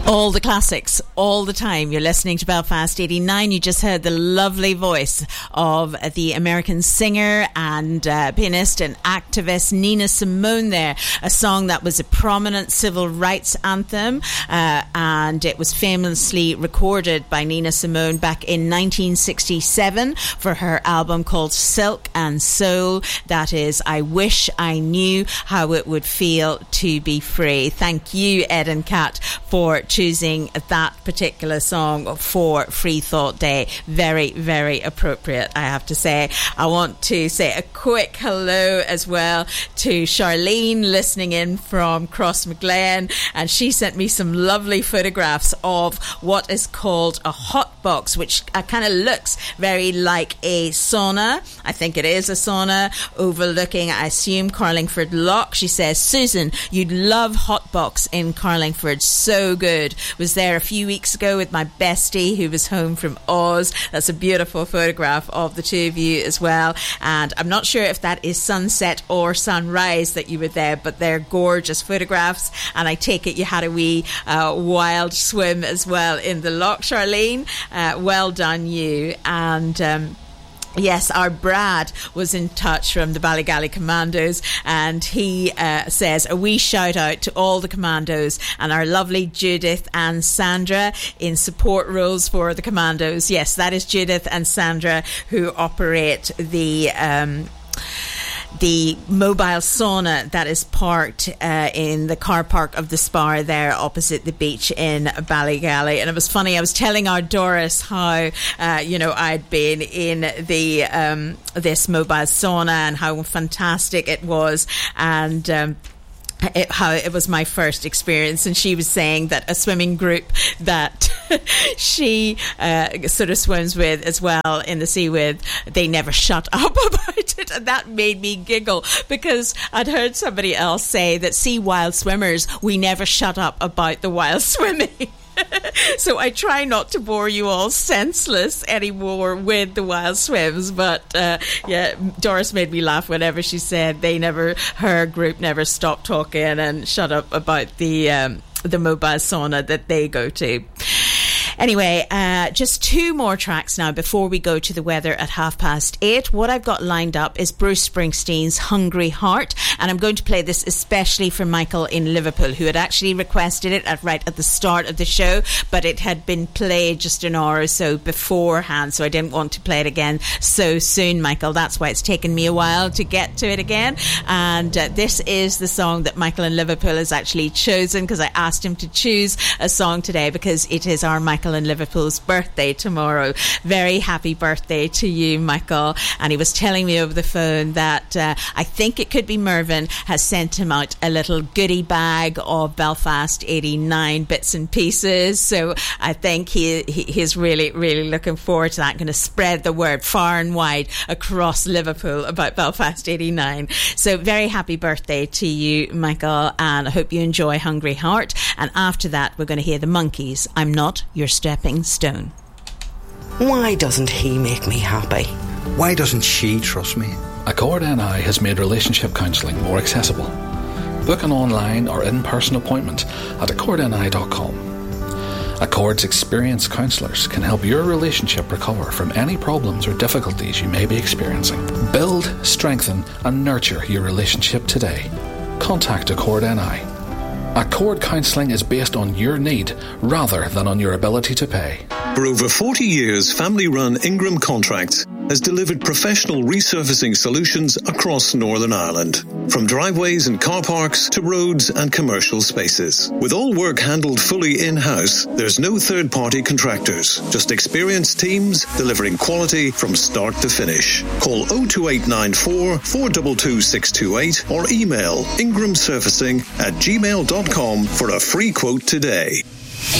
All the classics, all the time. You're listening to Belfast 89. You just heard the lovely voice of the American singer and pianist and activist Nina Simone there. A song that was a prominent civil rights anthem, and it was famously recorded by Nina Simone back in 1967 for her album called Silk and Soul. That is, I Wish I Knew How It Would Feel to Be Free. Thank you, Ed and Kat, for choosing that particular song for Free Thought Day. Very, very appropriate, I have to say. I want to say a quick hello as well to Charlene, listening in from Crossmaglen, and she sent me some lovely photographs of what is called a hot box, which kind of looks very like a sauna. I think it is a sauna overlooking, I assume, Carlingford Lough. She says, Susan, you'd love hot box in Carlingford. So good. Was there a few weeks ago with my bestie who was home from Oz. That's a beautiful photograph of the two of you as well, and I'm not sure if that is sunset or sunrise that you were there, but they're gorgeous photographs, and I take it you had a wee wild swim as well in the loch, Charlene. Well done you. And yes, our Brad was in touch from the Ballygally Commandos, and he says a wee shout out to all the Commandos and our lovely Judith and Sandra in support roles for the Commandos. Yes, that is Judith and Sandra who operate the mobile sauna that is parked in the car park of the Spar there opposite the beach in Ballygally. And it was funny, I was telling our Doris how I'd been in the this mobile sauna and how fantastic it was, and how it was my first experience, and she was saying that a swimming group that she sort of swims with as well in the sea with, they never shut up about it, and that made me giggle because I'd heard somebody else say that sea wild swimmers, we never shut up about the wild swimming. So I try not to bore you all senseless anymore with the wild swims, but yeah, Doris made me laugh whenever she said her group never stopped talking and shut up about the mobile sauna that they go to. Anyway, just two more tracks now before we go to the weather at 8:30. What I've got lined up is Bruce Springsteen's Hungry Heart, and I'm going to play this especially for Michael in Liverpool, who had actually requested it right at the start of the show, but it had been played just an hour or so beforehand, so I didn't want to play it again so soon, Michael. That's why it's taken me a while to get to it again. And this is the song that Michael in Liverpool has actually chosen, because I asked him to choose a song today because it is our Michael in Liverpool's birthday tomorrow. Very happy birthday to you, Michael. And he was telling me over the phone that I think it could be Mervyn has sent him out a little goodie bag of Belfast 89 bits and pieces. So I think he's really, really looking forward to that. Going to spread the word far and wide across Liverpool about Belfast 89. So very happy birthday to you, Michael, and I hope you enjoy Hungry Heart. And after that, we're going to hear the Monkees, I'm Not Your Stepping Stone. Why doesn't he make me happy? Why doesn't she trust me? Accord NI has made relationship counselling more accessible. Book an online or in-person appointment at accordni.com. Accord's experienced counsellors can help your relationship recover from any problems or difficulties you may be experiencing. Build, strengthen and nurture your relationship today. Contact Accord NI. Accord Counselling is based on your need rather than on your ability to pay. For over 40 years, family-run Ingram Contracts has delivered professional resurfacing solutions across Northern Ireland, from driveways and car parks to roads and commercial spaces. With all work handled fully in-house, there's no third-party contractors, just experienced teams delivering quality from start to finish. Call 02894 422 628 or email ingramsurfacing@gmail.com for a free quote today.